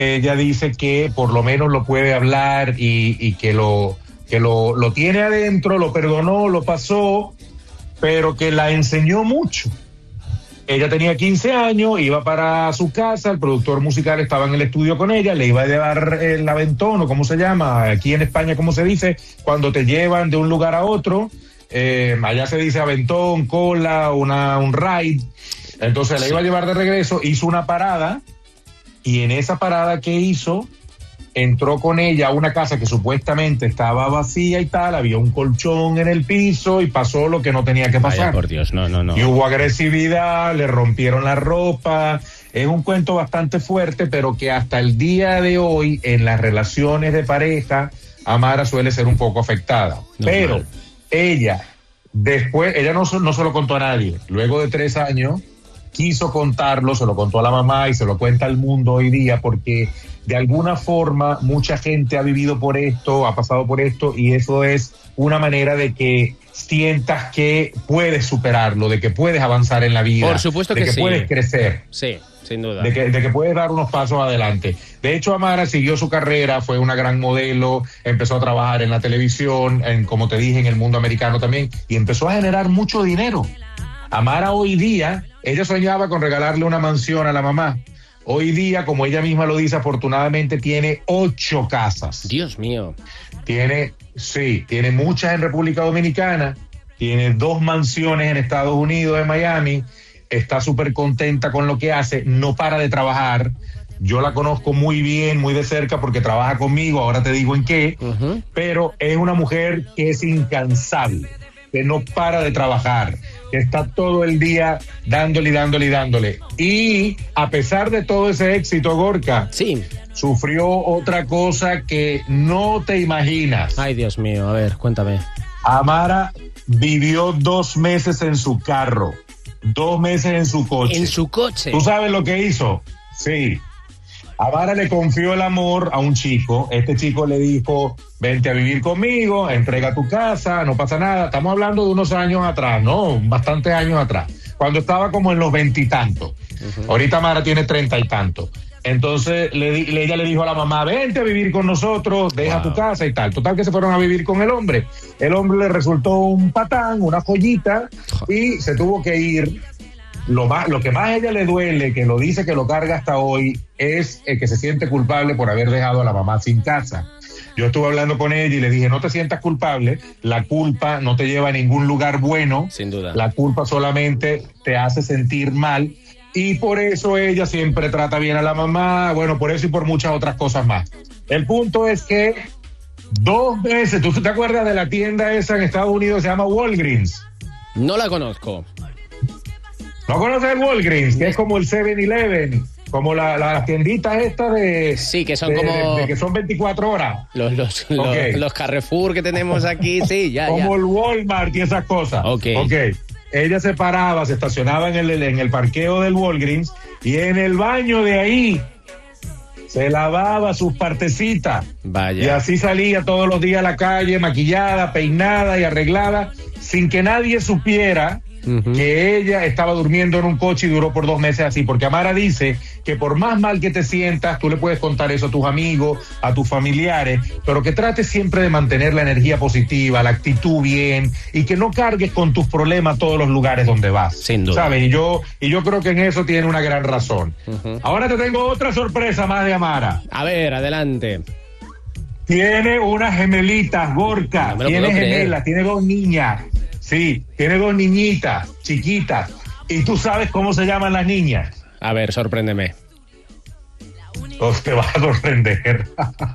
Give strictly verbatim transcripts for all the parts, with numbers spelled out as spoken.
ella dice que por lo menos lo puede hablar y, y que lo que lo, lo tiene adentro, lo perdonó, lo pasó, pero que la enseñó mucho. Ella tenía quince años, iba para su casa, el productor musical estaba en el estudio con ella, le iba a llevar el aventón, o cómo se llama, aquí en España, ¿cómo se dice? Cuando te llevan de un lugar a otro, eh, allá se dice aventón, cola, una, un ride. Entonces la iba a llevar de regreso, hizo una parada, y en esa parada que hizo, entró con ella a una casa que supuestamente estaba vacía y tal, había un colchón en el piso y pasó lo que no tenía que pasar. Vaya, por Dios, no, no, no. Y hubo agresividad, le rompieron la ropa. Es un cuento bastante fuerte, pero que hasta el día de hoy en las relaciones de pareja, Amara suele ser un poco afectada. No, pero mal. ella, después, ella no, no se lo contó a nadie. Luego de tres años, quiso contarlo, se lo contó a la mamá y se lo cuenta al mundo hoy día porque de alguna forma mucha gente ha vivido por esto, ha pasado por esto y eso es una manera de que sientas que puedes superarlo, de que puedes avanzar en la vida. Por supuesto que, de que sí. puedes crecer. Sí, sin duda. De que, de que puedes dar unos pasos adelante. De hecho, Amara siguió su carrera, fue una gran modelo, empezó a trabajar en la televisión, en, como te dije, en el mundo americano también, y empezó a generar mucho dinero. Amara hoy día, ella soñaba con regalarle una mansión a la mamá. Hoy día, como ella misma lo dice, afortunadamente tiene ocho casas. Dios mío. Tiene, sí, tiene muchas en República Dominicana, tiene dos mansiones en Estados Unidos, en Miami, está súper contenta con lo que hace, no para de trabajar. Yo la conozco muy bien, muy de cerca, porque trabaja conmigo, ahora te digo en qué, uh-huh. Pero es una mujer que es incansable, que no para de trabajar, que está todo el día dándole y dándole y dándole. Y a pesar de todo ese éxito, Gorka, sí, sufrió otra cosa que no te imaginas. Ay, Dios mío, a ver, cuéntame. Amara vivió dos meses en su carro, dos meses en su coche. ¿En su coche? ¿Tú sabes lo que hizo? Sí. Amara le confió el amor a un chico. Este chico le dijo, vente a vivir conmigo, entrega tu casa, no pasa nada. Estamos hablando de unos años atrás, ¿no? Bastantes años atrás. Cuando estaba como en los veintitantos. Uh-huh. Ahorita Amara tiene treinta y tantos. Entonces le, le, ella le dijo a la mamá, vente a vivir con nosotros, deja wow. tu casa y tal. Total que se fueron a vivir con el hombre. El hombre le resultó un patán, una joyita, y se tuvo que ir. Lo, más, lo que más a ella le duele, que lo dice que lo carga hasta hoy, es eh, que se siente culpable por haber dejado a la mamá sin casa. Yo estuve hablando con ella y le dije, no te sientas culpable, la culpa no te lleva a ningún lugar bueno. Sin duda. La culpa solamente te hace sentir mal y por eso ella siempre trata bien a la mamá, bueno, por eso y por muchas otras cosas más. El punto es que dos veces, ¿tú te acuerdas de la tienda esa en Estados Unidos, se llama Walgreens? No la conozco. ¿No conoces el Walgreens? Que es como el seven eleven, como la, la, las tienditas estas de... Sí, que son de, como... De, de que son veinticuatro horas. Los, los, okay. los, los Carrefour que tenemos aquí, sí, ya, como ya. Como el Walmart y esas cosas. Ok. Ok. Ella se paraba, se estacionaba en el, en el parqueo del Walgreens y en el baño de ahí se lavaba sus partecitas. Vaya. Y así salía todos los días a la calle, maquillada, peinada y arreglada, sin que nadie supiera uh-huh. que ella estaba durmiendo en un coche y duró por dos meses así, porque Amara dice que por más mal que te sientas, tú le puedes contar eso a tus amigos, a tus familiares, pero que trates siempre de mantener la energía positiva, la actitud bien, y que no cargues con tus problemas a todos los lugares donde vas. Sin duda. ¿Sabes? Y yo, y yo creo que en eso tiene una gran razón. Uh-huh. Ahora te tengo otra sorpresa más de Amara. A ver, adelante. Tiene unas gemelitas, Gorka. No tiene gemelas, tiene dos niñas. Sí, tiene dos niñitas, chiquitas. ¿Y tú sabes cómo se llaman las niñas? A ver, sorpréndeme. Oh, te vas a sorprender.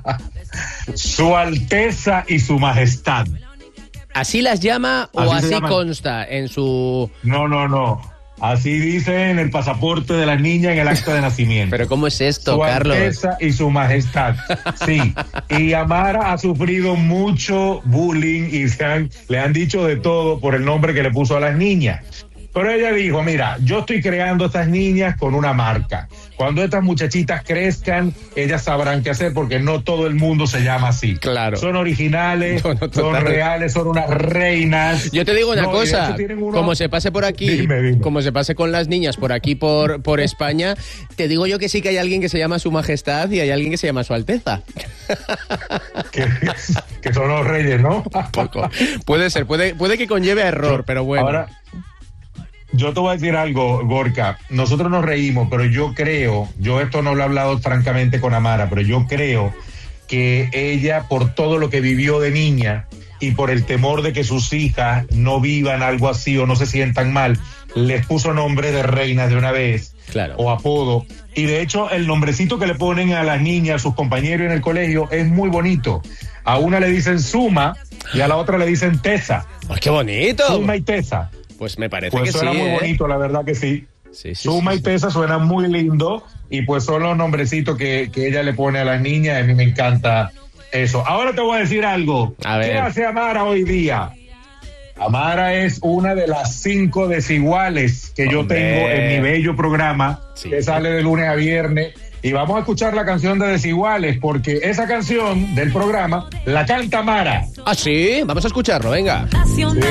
Su Alteza y Su Majestad. ¿Así las llama o así, así consta en su...? No, no, no. Así dice en el pasaporte de las niñas en el acta de nacimiento. ¿Pero cómo es esto, Su Carlos? Su Alteza y Su Majestad. Sí. Y Amara ha sufrido mucho bullying y se han, le han dicho de todo por el nombre que le puso a las niñas. Pero ella dijo, mira, yo estoy creando a estas niñas con una marca. Cuando estas muchachitas crezcan, ellas sabrán qué hacer porque no todo el mundo se llama así. Claro. Son originales, no, no, son reales, son unas reinas. Yo te digo una no, cosa, uno... como se pase por aquí, dime, dime. como se pase con las niñas por aquí, por, por España, te digo yo que sí que hay alguien que se llama Su Majestad y hay alguien que se llama Su Alteza. que, que son los reyes, ¿no? Poco. Puede ser, puede, puede que conlleve a error, pero bueno. Ahora, yo te voy a decir algo, Gorka. Nosotros nos reímos, pero yo creo, yo esto no lo he hablado francamente con Amara, pero yo creo que ella, por todo lo que vivió de niña y por el temor de que sus hijas no vivan algo así o no se sientan mal, les puso nombre de reinas de una vez, claro, o apodo. Y de hecho, el nombrecito que le ponen a las niñas, a sus compañeros en el colegio, es muy bonito. A una le dicen Suma y a la otra le dicen Tessa. ¡Oh, qué bonito! Suma y Tessa. Pues me parece pues que suena sí, muy ¿eh? bonito, la verdad que sí. Sí, sí, Suma sí, y Tessa sí. Suena muy lindo y pues son los nombrecitos que, que ella le pone a las niñas. A mí me encanta eso. Ahora te voy a decir algo. A ver. ¿Qué hace Amara hoy día? Amara es una de las cinco desiguales que yo Hombre. tengo en mi bello programa, sí. que sale de lunes a viernes. Y vamos a escuchar la canción de Desiguales, porque esa canción del programa la canta Amara. ¿Ah, sí? Vamos a escucharlo, venga. Sí.